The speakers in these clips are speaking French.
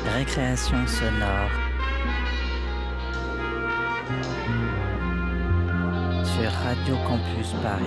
Récréation sonore sur Radio Campus Paris.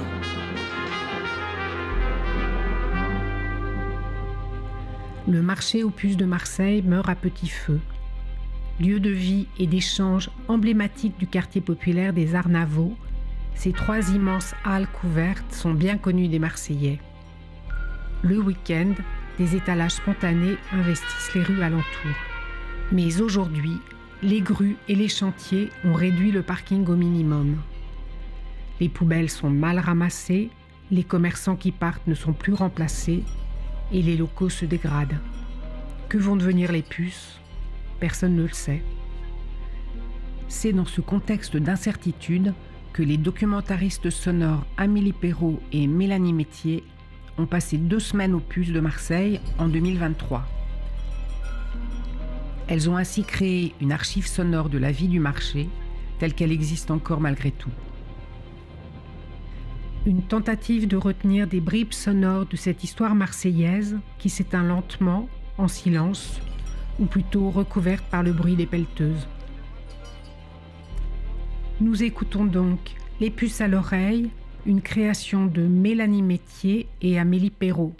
Le marché aux puces de Marseille meurt à petit feu. Lieu de vie et d'échange emblématique du quartier populaire des Arts Navaux, ces trois immenses halles couvertes sont bien connues des Marseillais. Le week-end, des étalages spontanés investissent les rues alentours. Mais aujourd'hui, les grues et les chantiers ont réduit le parking au minimum. Les poubelles sont mal ramassées, les commerçants qui partent ne sont plus remplacés et les locaux se dégradent. Que vont devenir les puces ? Personne ne le sait. C'est dans ce contexte d'incertitude que les documentaristes sonores Amélie Perrault et Mélanie Métier ont passé 2 semaines aux puces de Marseille en 2023. Elles ont ainsi créé une archive sonore de la vie du marché, telle qu'elle existe encore malgré tout. Une tentative de retenir des bribes sonores de cette histoire marseillaise qui s'éteint lentement, en silence, ou plutôt recouverte par le bruit des pelleteuses. Nous écoutons donc Les puces à l'oreille, une création de Mélanie Métier et Amélie Perrault.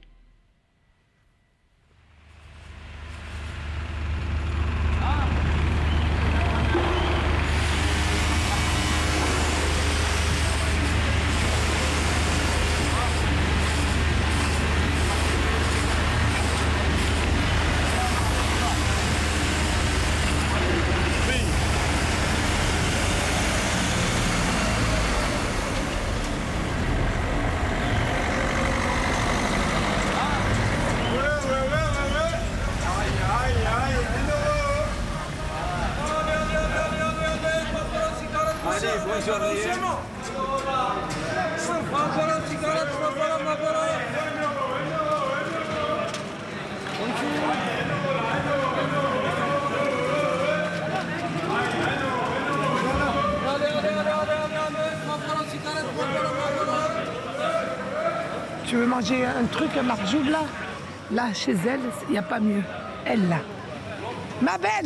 Tu veux manger un truc, un marjoule là ? Là, chez elle, il n'y a pas mieux. Elle là. Ma belle !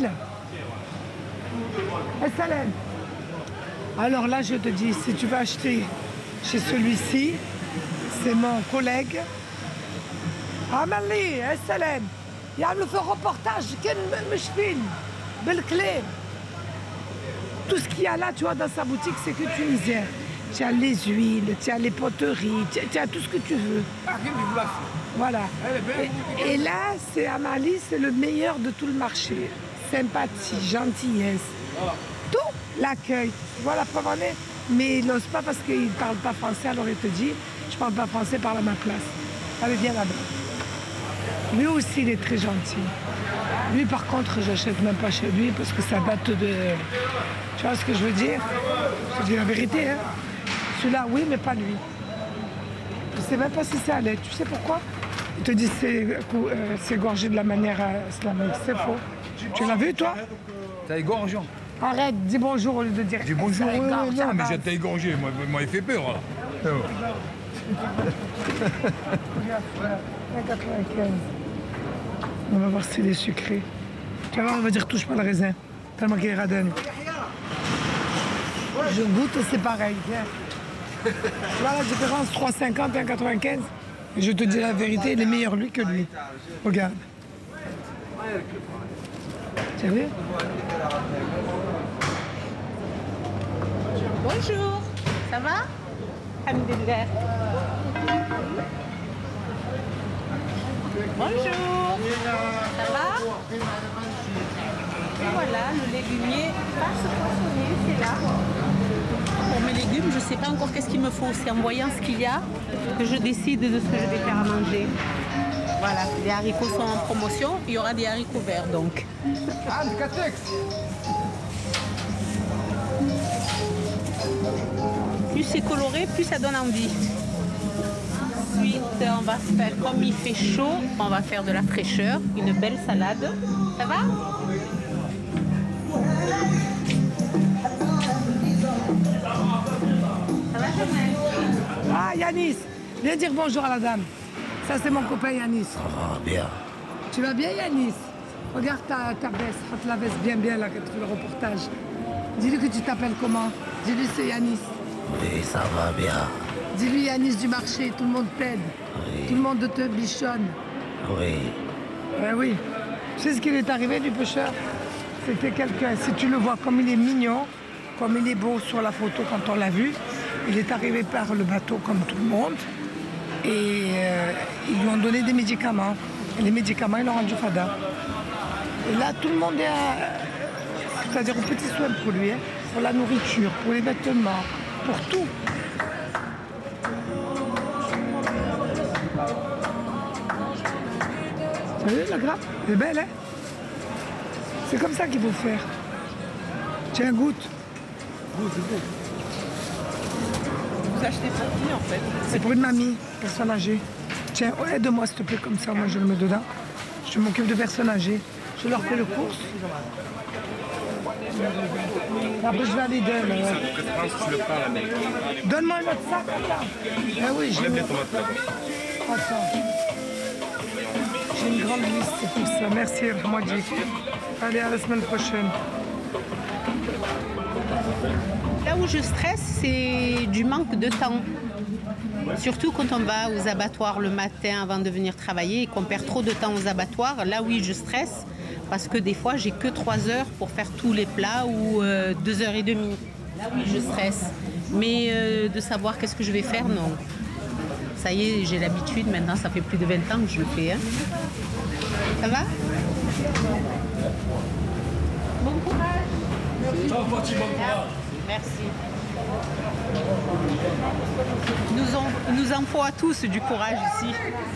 Salem. Alors là, je te dis, si tu veux acheter chez celui-ci, c'est mon collègue. Amélie, Salem. Il y a le reportage, quel me filme, belle clé. Tout ce qu'il y a là, tu vois, dans sa boutique, c'est que tunisien. Tu as les huiles, tu as les poteries, tu as tout ce que tu veux. Voilà. Et là, c'est Amélie, c'est le meilleur de tout le marché. Sympathie, gentillesse, tout, l'accueil. Voilà, preuve en est. Mais il n'ose pas parce qu'il ne parle pas français, alors il te dit, je ne parle pas français, parle à ma place. Allez, viens là-bas. Lui aussi, il est très gentil. Lui, par contre, j'achète même pas chez lui parce que ça date de... Tu vois ce que je veux dire ? Je dis la vérité, hein. Celui-là, oui, mais pas lui. Je ne sais même pas si c'est à l'aide. Tu sais pourquoi ? Il te dit c'est gorgé de la manière islamique. C'est faux. Tu l'as vu, toi ? T'as égorgé. Arrête, dis bonjour au lieu de dire... Dis bonjour, non, mais j'ai égorgé. Moi, il fait peur, là. 1,95. On va voir s'il est sucré. Tu vas voir, on va dire touche pas le raisin. Tellement qu'il est radin. Je goûte, c'est pareil. Viens. Tu vois la différence, 3,50 et 1,95. Et je te dis la vérité, il est meilleur lui que lui. Regarde. Tu as vu ? Bonjour, ça va ? Alhamdulillah. Bonjour, ça va ? Et voilà, le légumier passe poissonner, c'est là. Pour mes légumes, je ne sais pas encore qu'est-ce qu'il me faut. C'est en voyant ce qu'il y a que je décide de ce que je vais faire à manger. Voilà, les haricots sont en promotion, il y aura des haricots verts donc. Plus c'est coloré, plus ça donne envie. Ensuite, on va faire, comme il fait chaud, on va faire de la fraîcheur, une belle salade. Ça va ? Ça va, Jamel ? Ah, Yanis, viens dire bonjour à la dame. Ça, c'est mon copain Yanis. Ça va bien. Tu vas bien, Yanis? Regarde ta veste, hâte la veste bien là quand tu fais le reportage. Dis-lui que tu t'appelles comment? Dis-lui c'est Yanis. Oui, ça va bien. Dis-lui Yanis du marché, tout le monde t'aide. Oui. Tout le monde te bichonne. Oui. Oui. Tu sais ce qui lui est arrivé du pêcheur? C'était quelqu'un, si tu le vois comme il est mignon, comme il est beau sur la photo quand on l'a vu, il est arrivé par le bateau comme tout le monde et ils lui ont donné des médicaments. Et les médicaments, ils l'ont rendu fada. Et là, tout le monde est c'est-à-dire aux petits soins pour lui, hein, pour la nourriture, pour les vêtements, pour tout. Vous voyez la grappe? Elle est belle, hein? C'est comme ça qu'il faut faire. Tiens, goûte. Vous achetez pour qui en fait? C'est pour une mamie, personne âgée. Tiens, aide-moi s'il te plaît, comme ça, moi je le mets dedans. Je m'occupe de personnes âgées. Je leur fais le course. Après, je vais à Lidl. Donne-moi un autre sac, là. Ah oui, j'ai Attends. J'ai une grande liste, c'est pour ça. Merci, Rahmadji. Allez, à la semaine prochaine. Là où je stresse, c'est du manque de temps. Surtout quand on va aux abattoirs le matin avant de venir travailler et qu'on perd trop de temps aux abattoirs. Là, oui, je stresse parce que des fois, j'ai que 3 heures pour faire tous les plats ou 2h30. Là, oui, je stresse. Mais de savoir qu'est-ce que je vais faire, non. Ça y est, j'ai l'habitude. Maintenant, ça fait plus de 20 ans que je le fais. Hein. Ça va? Bon courage. Merci. Nous en faut à tous du courage ici.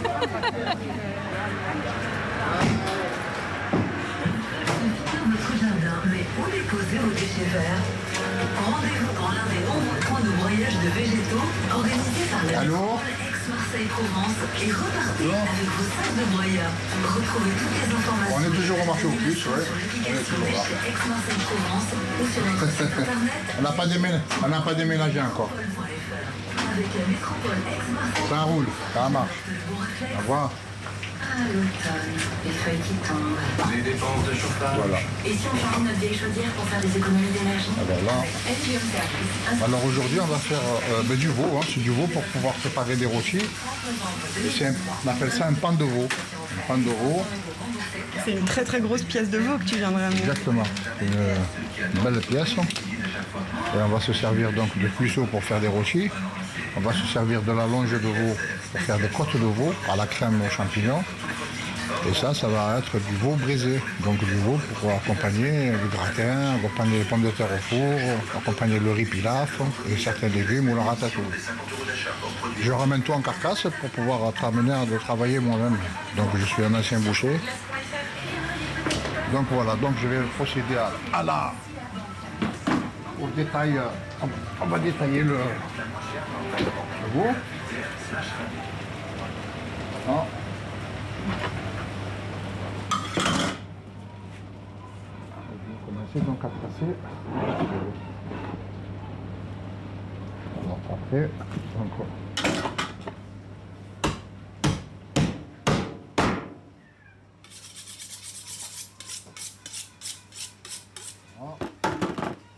Notre jardin, mais où déposer vos déchets verts? Rendez-vous dans l'un des nombreux points de broyage de végétaux organisés par la métropole Aix-Marseille-Provence et repartez avec vos sacs de broyat. Retrouvez toutes les informations. On est toujours au marché aux puces, sur l'application Aix-Marseille-Provence ou sur notre site internet. On n'a pas déménagé encore. Avec la métropole Aix-Marseille. Ça roule, ça marche. Au revoir. À l'automne, les feuilles qui tombent. Les dépenses de chauffage. Voilà. Et si on change notre vieille chaudière pour faire des économies d'énergie? Alors là, alors aujourd'hui on va faire du veau, hein. C'est du veau pour pouvoir préparer des rôtis. Et on appelle ça un pan de veau. Un pan de veau. C'est une très très grosse pièce de veau que tu viens de ramener. Exactement. Une belle pièce. Et on va se servir donc de cuisseau pour faire des rôtis. On va se servir de la longe de veau pour faire des côtes de veau à la crème aux champignons. Et ça va être du veau braisé. Donc du veau pour accompagner le gratin, accompagner les pommes de terre au four, accompagner le riz pilaf et certains légumes ou la ratatouille. Je ramène tout en carcasse pour pouvoir être amené à travailler moi-même. Donc je suis un ancien boucher. Donc voilà, donc je vais procéder au détail. On va détailler le veau. Non. Commencer donc à passer. Alors après, donc